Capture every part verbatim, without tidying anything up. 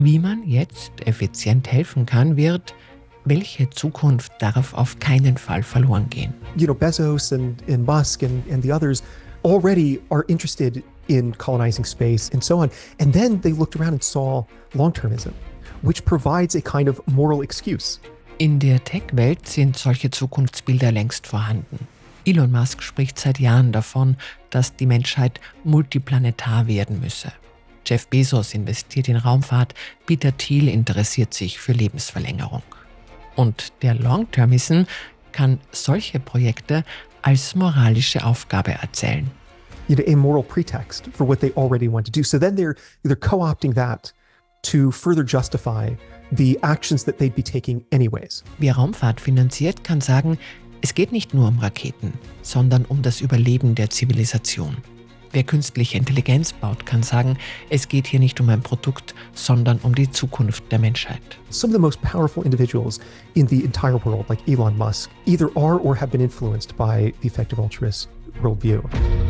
Wie man jetzt effizient helfen kann, wird, welche Zukunft darf auf keinen Fall verloren gehen. You know, Bezos and, and Musk and, and the others already are interested in colonizing space and so on. And then they looked around and saw long-termism, which provides a kind of moral excuse. In der Tech-Welt sind solche Zukunftsbilder längst vorhanden. Elon Musk spricht seit Jahren davon, dass die Menschheit multiplanetar werden müsse. Jeff Bezos investiert in Raumfahrt, Peter Thiel interessiert sich für Lebensverlängerung. Und der Long-Termism kann solche Projekte als moralische Aufgabe erzählen. You know, a moral pretext for what they already want to do. So then they're, they're co-opting that to further justify the actions that they'd be taking anyways. Wer Raumfahrt finanziert, kann sagen, es geht nicht nur um Raketen, sondern um das Überleben der Zivilisation. Wer künstliche Intelligenz baut, kann sagen, es geht hier nicht um ein Produkt, sondern um die Zukunft der Menschheit. Some of the most powerful individuals in the entire world, like Elon Musk, either are or have been influenced by the effective altruist worldview.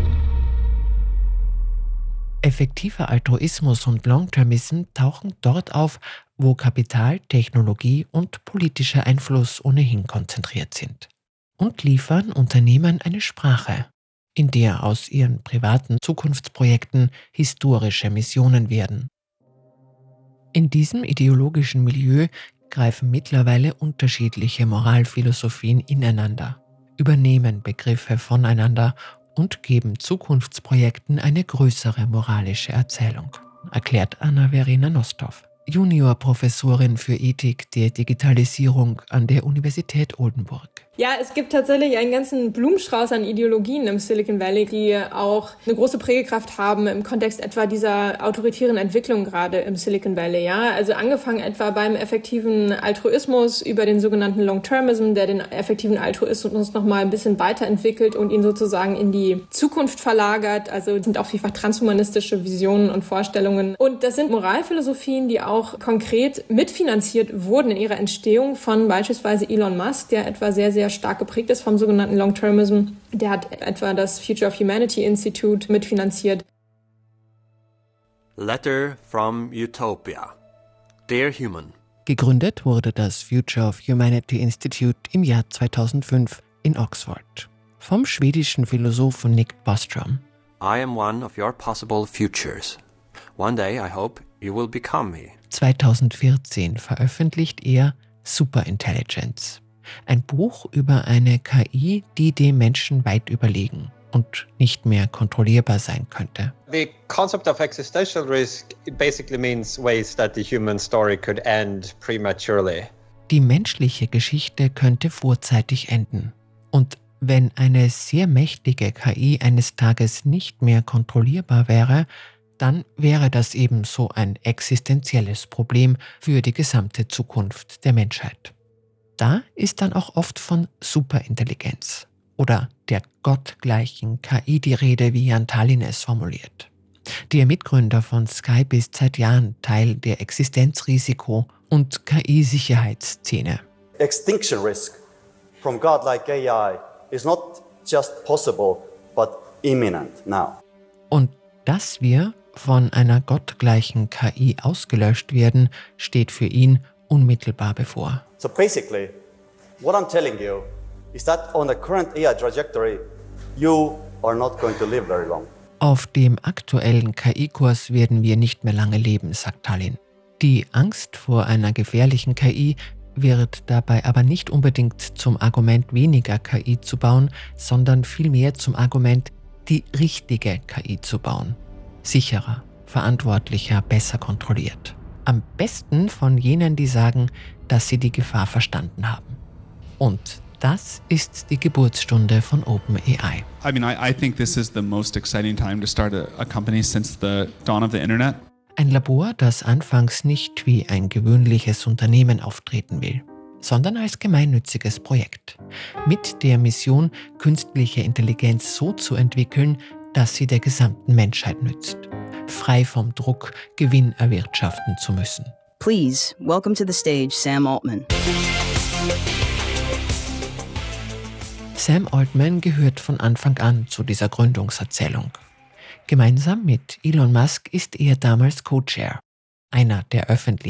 Effektiver Altruismus und Long-Termism tauchen dort auf, wo Kapital, Technologie und politischer Einfluss ohnehin konzentriert sind. Und liefern Unternehmen eine Sprache, in der aus ihren privaten Zukunftsprojekten historische Missionen werden. In diesem ideologischen Milieu greifen mittlerweile unterschiedliche Moralphilosophien ineinander, übernehmen Begriffe voneinander und geben Zukunftsprojekten eine größere moralische Erzählung, erklärt Anna-Verena Nostow, Juniorprofessorin für Ethik der Digitalisierung an der Universität Oldenburg. Ja, es gibt tatsächlich einen ganzen Blumenstrauß an Ideologien im Silicon Valley, die auch eine große Prägekraft haben im Kontext etwa dieser autoritären Entwicklung gerade im Silicon Valley. Ja, also angefangen etwa beim effektiven Altruismus über den sogenannten Long-Termism, der den effektiven Altruismus noch mal ein bisschen weiterentwickelt und ihn sozusagen in die Zukunft verlagert. Also sind auch vielfach transhumanistische Visionen und Vorstellungen. Und das sind Moralphilosophien, die auch konkret mitfinanziert wurden in ihrer Entstehung von beispielsweise Elon Musk, der etwa sehr, sehr stark geprägt ist vom sogenannten Long-Termism. Der hat etwa das Future of Humanity Institute mitfinanziert. Letter from Utopia. Dear Human. Gegründet wurde das Future of Humanity Institute im Jahr zweitausendfünf in Oxford vom schwedischen Philosophen Nick Bostrom. I am one of your possible futures. One day I hope you will become me. zweitausendvierzehn veröffentlicht er Superintelligence, ein Buch über eine K I, die dem Menschen weit überlegen und nicht mehr kontrollierbar sein könnte. The concept of existential risk basically means ways that the human story could end prematurely. Die menschliche Geschichte könnte vorzeitig enden. Und wenn eine sehr mächtige K I eines Tages nicht mehr kontrollierbar wäre, dann wäre das ebenso ein existenzielles Problem für die gesamte Zukunft der Menschheit. Da ist dann auch oft von Superintelligenz oder der gottgleichen K I die Rede, wie Jan Tallinn es formuliert. Der Mitgründer von Skype ist seit Jahren Teil der Existenzrisiko- und K I-Sicherheitsszene. Extinction risk from godlike A I is not just possible, but imminent now. Und dass wir von einer gottgleichen K I ausgelöscht werden, steht für ihn unmittelbar bevor. So basically, what I'm telling you is that on the current A I trajectory, you are not going to live very long. Auf dem aktuellen K I-Kurs werden wir nicht mehr lange leben, sagt Tallinn. Die Angst vor einer gefährlichen K I wird dabei aber nicht unbedingt zum Argument, weniger K I zu bauen, sondern vielmehr zum Argument, die richtige K I zu bauen. Sicherer, verantwortlicher, besser kontrolliert. Am besten von jenen, die sagen, dass sie die Gefahr verstanden haben. Und das ist die Geburtsstunde von OpenAI. I mean, I, I think this is the most exciting time to start a, a company since the dawn of the internet. Ein Labor, das anfangs nicht wie ein gewöhnliches Unternehmen auftreten will, sondern als gemeinnütziges Projekt. Mit der Mission, künstliche Intelligenz so zu entwickeln, dass sie der gesamten Menschheit nützt. Frei vom Druck, Gewinn erwirtschaften zu müssen. Please, welcome to the stage, Sam Altman. Sam Altman gehört von Anfang an zu dieser Gründungserzählung. Gemeinsam mit Elon Musk ist er damals Co-Chair. einer der öffentlichen